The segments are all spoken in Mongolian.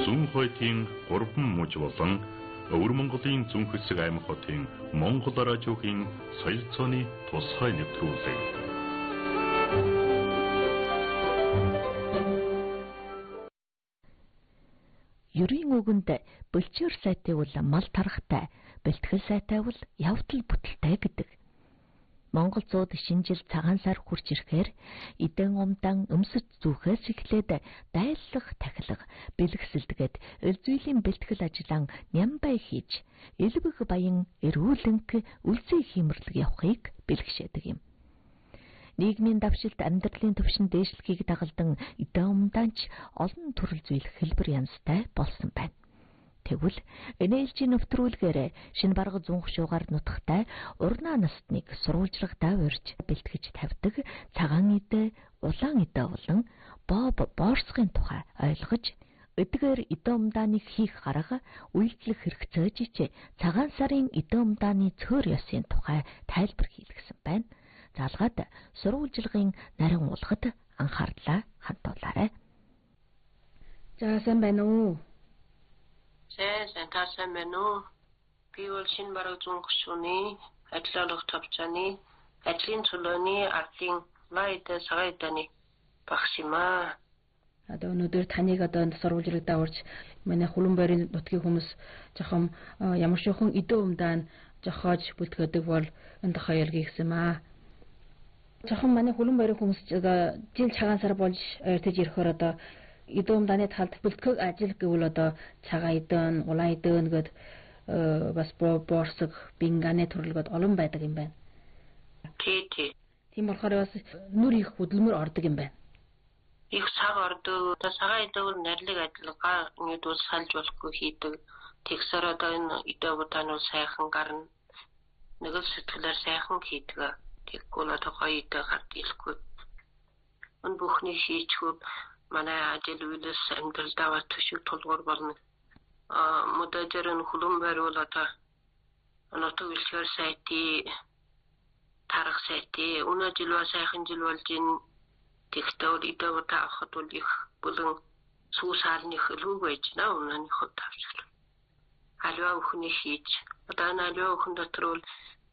Зүүн хойтын 3 муж болон Өвөр Монголын зүүн хэсэг аймаг хотын Монгол радиогийн соёл цооны тусгай нэвтрүүлэг. Ерийн үгэнд бэлчээр сайтай бол мал тарахтай, бэлтгэл сайтай бол явдал бүтэлтэй гэдэг. Монгол зууд шинэ жил цагаан сар хурж ирэхээр эдэн умдан өмсөж зүүхээс эхлээд дайлах, тахилга, бэлгэсэлдгээд элзүйлийн бэлтгэл ажиллаан нямбай хийж, элбэг баян эрүүлэнг үлзий хиймэрлэг явахыг бэлгшээдэг юм. Нийгмийн давшилт амьдралын төвшин дээшлэхийг дагалдан эдэн умданч олон төрөл зүйл хэлбэр янзтай болсон байна. Тэгвэл NLG нэвтрүүлгээр шинэ барга зүүн хушуугаар нутагтай урнаа настныг сурвалжлагтай урьж бэлтгэж тавьдаг цагаан идэ, улаан идэ болон Боб Борсгийн тухай ойлгож, эдгээр идэ умдааныг хийх гарга, үйлчлэх хэрэгцээж цагаан сарын идэ умдааны цөөр ёсын тухай тайлбар хийлгэсэн байна. Залгаад сурвалжлагын нарийн уулгад анхаарлаа хандуулаарай. За сайн байна уу? Сайн байна уу? Би бол шинэ бараг зүүн хушууны ажиллах тавцааны ажлын цолооны ардын лайд сагайданы багш юм аа. Одоо өнөөдөр таныг сурвалжлагадаа урьж манай Хүлэнбайрын нутгийн хүмүүс жоохон ямар шохон идэ умдаан жохоож бүлтгэдэг бол энэ тохиолгийг гэсэн аа. Жоохон манай Хүлэнбайрын хүмүүс жил цагаан сар болж ойртож ирэхээр идэ умдааны талд бэлтгэх ажил гэвэл цагаан идэн, улаан идэн гээд бас борсог, бинганы төрлөд олон байдаг юм байна. Тий. Тийм болохоор бас нүр их хөдөлмөр ордог юм байна. Их цаг ордог. Цагаан идэн нэрлэг ажиллагаа ингээд бол салж болохгүй хийдэг. Тэгсээр энэ идэ удаан бол сайхан гарна. Нэг л сэтгэлээр сайхан хийдэг. Тэгвэл гоё идэ гард илэхгүй. Өн бүхний хийчихвэл манай ажил үйлс амьдралдаа төшиг тулгуур болно. Модажрын Хүлэнбайр бол нутаг бэлчээр сайти, тарах сайти, өнөө жил ба сайхан жил болж ин тэгтээ идэ удаа авахд бол их бүлэн сүү саалны хөлөг байж наа өнөөний хот тавчил. Аливаа өхний хийж, аливаа өхөн дотор бол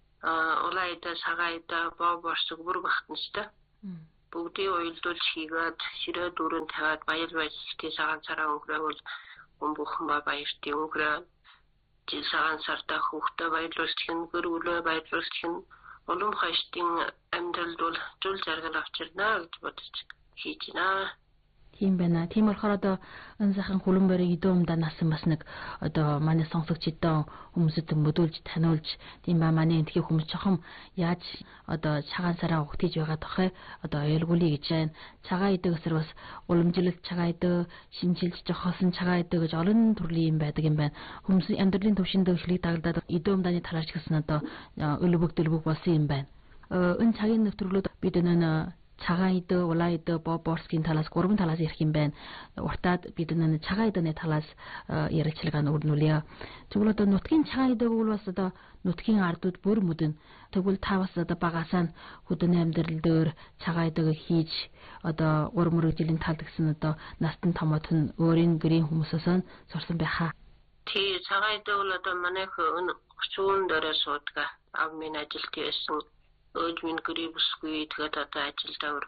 улаан идэ, цагаан идэ, борсог бүр багтнастай. Бүгдийг уйлдуулж хийгээд ширээ дүүрэн тавиад баяр баясгалын цагаан сараа өнгөрөөл бүхэн баяртын өнгөрөө жил цагаан сартаа хүүхдээ баярлуулж хэн гөрвөлөө баярлуулж хэн улам хашдын амьдралд бол зүйл заргал авчирнаа гэж бодож хийж байна. Тийм байна. Тийм болохоор энэ сайхан Хүлэнбайрын идэ умдаан насан бас нэг манай сонсогчдоо хүмүүсэд мөдүүлж таниулж тийм ба манай энтхийн хүмүүс жоохон яаж цагаан сараа угтиж байгаа тохой ойлгуулъя гэж байна. Цагаан идэ гэсэр бас уламжлалт цагаан идэ, шинжилж жохоосон цагаан идэ гэж олон төрлийн юм байдаг юм байна. Хүмүүсийн амьдралын төвшөнд эхлэх дагалдаад идэ умдааны талаарч гэсэн өлбөг дөлбөг болсон юм байна. Энэ цагийн нэвтрүүлгүүд бид цагаан идэ, улаан идэ, борсгийн талаас 3 талаас ярих юм байна. Уртаад бид цагаан идэний талаас ярилцлагаа өрнүүлье. Тэгвэл нутгийн цагаан идэг бол бас нутгийн ардууд бүр мүдэн. Тэгвэл та бас багасаа хөдөөний амьдрал дээр цагаан идэг хийж урам мөрөжлийн талд гэсэн настан томот нь өөрийн гэрийн хүмүүсээс сурсан байхаа. Тий цагаан идэг бол манайх өчүүн дээрээ суудаг. Ав минь ажилт хийсэн. Өдмин гэрээ бүсгүй тэгээд ажилдаа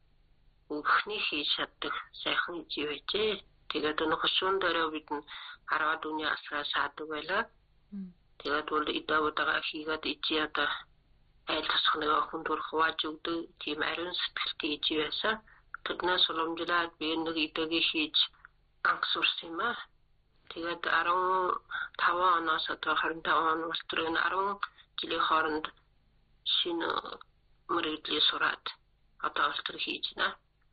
өхний хийж чаддаг сайхан жив байжээ. Тэгээд хошуун дээр бид 10 дүүний асгаа саадаг байлаа. Тэгээд бол идэ удаага хийгээд ичи айл тасхнаа хүн дурх хувааж өгдөг тийм ариун сэтгэлтэй ичи байсан. Тэднээс уламжлаад би нэг идэгээ хийж анх сурсан юм аа. Тэгээд 15 оноос 25 он болтрын 10 жилийн хооронд шинэ мөрөдлийн сураад олтор хийж байна.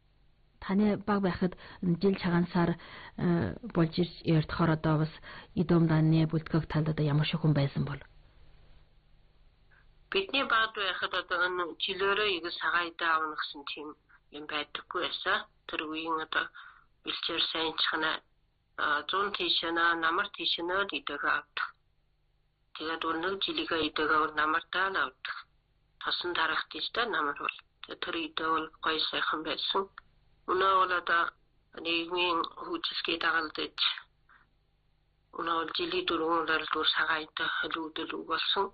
Таны баг байхад жил цагаан сар болж ярдахаар бас идэ умдааны бүлтгэх талд ямар шохон байсан бол? Бидний баг байхад жилөөрөө их цагаан идэ авах гэсэн тийм юм байдаггүй байсан. Тэр үеийн бэлчээр сайн чхана 100 тишэна намар тишэна идэгээ авдаг. Тэгээд нэг жилийнхээ идэгээ намартаа авдаг. Тосон дарах тийштэй намар бол тэр идэ бол гоё сайхан байсан. Өнөө бол нийгмийн хүчилгээ дагалдаж 오늘 질리도롱을도 사가이다 할루들로 벌써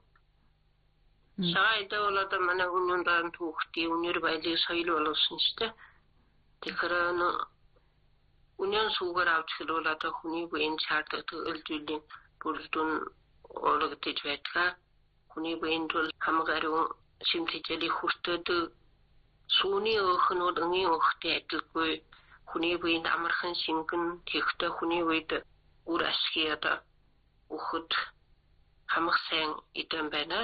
사가이다 올라다 만에 운영단 도크티 운영을 발리 서일로 올라선시다 그러는 운영 수고를 아웃치로라다 훈이 부인 차트 을줄린 볼돈 올라그때 죄가 훈이 부인들 함가로 심티젤리 후스터드 소니 어흔 응이 어때 듣고 훈이 부인 아마한 심근 뒤크다 훈이 부이다 우라스기야다 우훗 함흑생 이던 배나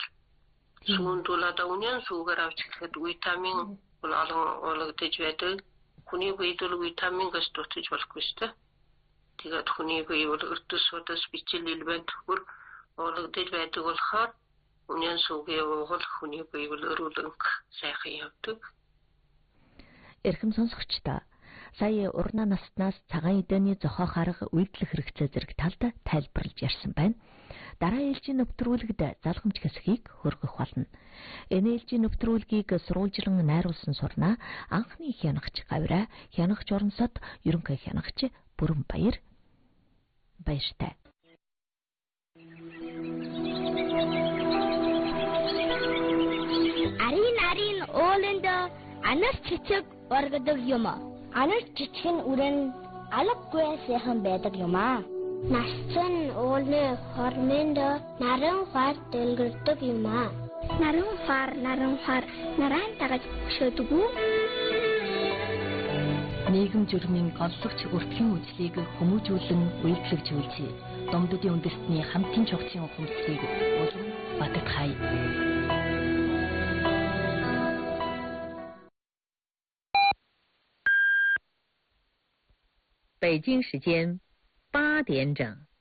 수운돌라다 운영 수고를 아웃치가 위타민 올라그때 죄들 훈이 부이들 위타민 것도 좋고 있다 tiga khuni be wala urtu sota spichil ilbent hur wala dej bet gol khar unian soge wol khuni be wala rulunk сайхаяавдаг. Эрхэм сонсогчдоо сая урна наснаас цагаан эдэний зохиох арга үйлдэл хэрэгцээ зэрэг талд тайлбарлаж ярьсан байна. Дараа ээлжийн нэвтрүүлэгт залгамж хэсгийг хөргөх болно. Энэ ээлжийн нэвтрүүлгийг сурвалжлан найруулсан сурнаа анхны хянагч Гавра, хянагч Орнсод ерөнхий хянагч Бүрэн Баяр баяртай. Арин ууланд анас чичиг оргодог юм. Анас чичиг нь үрэн алгагүй сайхан байдаг юм аа. Насцэн уулны хормонд наран хар дэлгэрдэг юм аа. Наран хар наран тагаж өшөөдөг үү? Нийгэм журмын голлогч өртгөн үзлийг хүмүүжүүлэн үйлчлэгч үйлчээ. Домдодын үндэстний хамтын чухлын ухамсарыг улам баттгахай. 北京时间8点整。